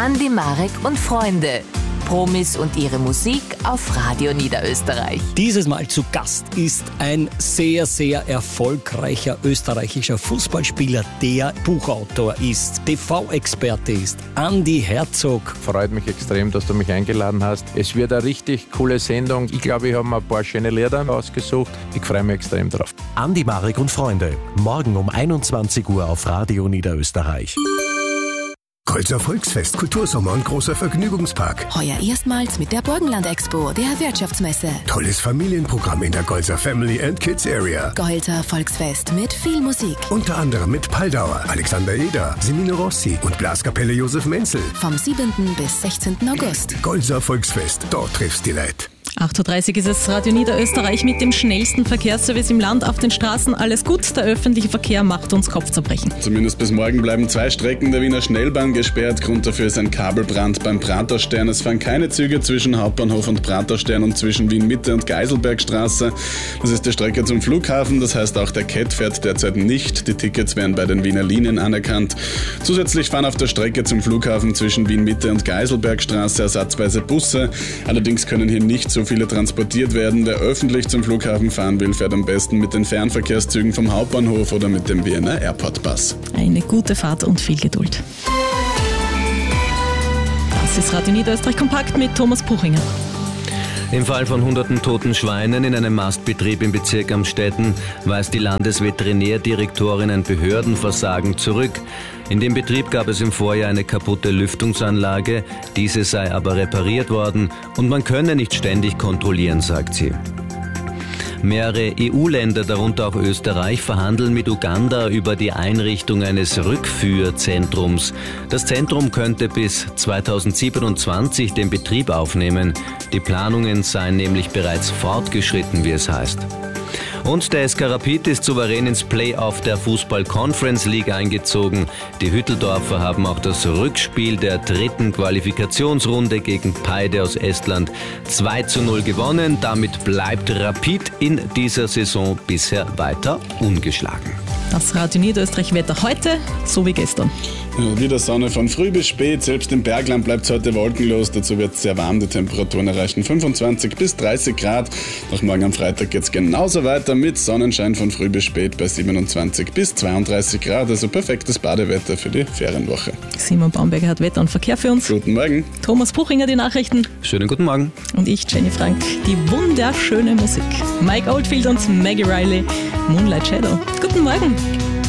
Andi, Marek und Freunde. Promis und ihre Musik auf Radio Niederösterreich. Dieses Mal zu Gast ist ein sehr, sehr erfolgreicher österreichischer Fußballspieler, der Buchautor ist, TV-Experte ist, Andi Herzog. Freut mich extrem, dass du mich eingeladen hast. Es wird eine richtig coole Sendung. Ich glaube, ich habe mir ein paar schöne Lieder ausgesucht. Ich freue mich extrem drauf. Andi, Marek und Freunde. Morgen um 21 Uhr auf Radio Niederösterreich. Golzer Volksfest, Kultursommer und großer Vergnügungspark. Heuer erstmals mit der Burgenland Expo, der Wirtschaftsmesse. Tolles Familienprogramm in der Golzer Family and Kids Area. Golzer Volksfest mit viel Musik. Unter anderem mit Paldauer, Alexander Eder, Semino Rossi und Blaskapelle Josef Menzel. Vom 7. bis 16. August. Golzer Volksfest, dort triffst die Leute. 8.30 Uhr ist es Radio Niederösterreich mit dem schnellsten Verkehrsservice im Land. Auf den Straßen alles gut, der öffentliche Verkehr macht uns Kopfzerbrechen. Zumindest bis morgen bleiben 2 Strecken der Wiener Schnellbahn gesperrt. Grund dafür ist ein Kabelbrand beim Praterstern. Es fahren keine Züge zwischen Hauptbahnhof und Praterstern und zwischen Wien-Mitte und Geiselbergstraße. Das ist die Strecke zum Flughafen, das heißt auch der CAT fährt derzeit nicht. Die Tickets werden bei den Wiener Linien anerkannt. Zusätzlich fahren auf der Strecke zum Flughafen zwischen Wien-Mitte und Geiselbergstraße ersatzweise Busse. Allerdings können hier nicht so viele transportiert werden. Wer öffentlich zum Flughafen fahren will, fährt am besten mit den Fernverkehrszügen vom Hauptbahnhof oder mit dem Wiener Airport Bus. Eine gute Fahrt und viel Geduld. Das ist Radio Niederösterreich kompakt mit Thomas Puchinger. Im Fall von hunderten toten Schweinen in einem Mastbetrieb im Bezirk Amstetten weist die Landesveterinärdirektorin ein Behördenversagen zurück. In dem Betrieb gab es im Vorjahr eine kaputte Lüftungsanlage, diese sei aber repariert worden und man könne nicht ständig kontrollieren, sagt sie. Mehrere EU-Länder, darunter auch Österreich, verhandeln mit Uganda über die Einrichtung eines Rückführzentrums. Das Zentrum könnte bis 2027 den Betrieb aufnehmen. Die Planungen seien nämlich bereits fortgeschritten, wie es heißt. Und der SK Rapid ist souverän ins Play-Off der Fußball-Conference League eingezogen. Die Hütteldorfer haben auch das Rückspiel der 3. Qualifikationsrunde gegen Paide aus Estland 2:0 gewonnen. Damit bleibt Rapid in dieser Saison bisher weiter ungeschlagen. Das Radio Niederösterreich Wetter heute, so wie gestern. Ja, wieder Sonne von früh bis spät. Selbst im Bergland bleibt es heute wolkenlos. Dazu wird es sehr warm. Die Temperaturen erreichen 25 bis 30 Grad. Nach morgen am Freitag geht es genauso weiter mit Sonnenschein von früh bis spät bei 27 bis 32 Grad. Also perfektes Badewetter für die Ferienwoche. Simon Baumberger hat Wetter und Verkehr für uns. Guten Morgen. Thomas Puchinger die Nachrichten. Schönen guten Morgen. Und ich, Jenny Frank, die wunderschöne Musik. Mike Oldfield und Maggie Riley, Moonlight Shadow. Guten Morgen.